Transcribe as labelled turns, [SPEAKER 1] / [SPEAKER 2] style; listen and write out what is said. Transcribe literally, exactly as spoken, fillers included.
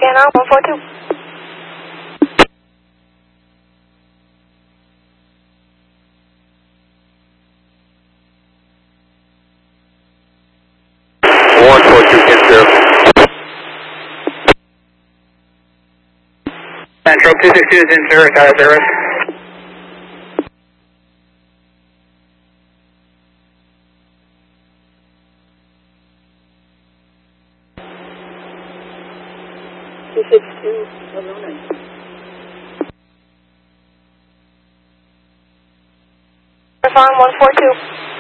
[SPEAKER 1] scanner one four two.
[SPEAKER 2] one four two, ten zero.
[SPEAKER 3] Central two six two is in service, out of service.
[SPEAKER 4] two six two, Atlanta.
[SPEAKER 1] Farm one four two.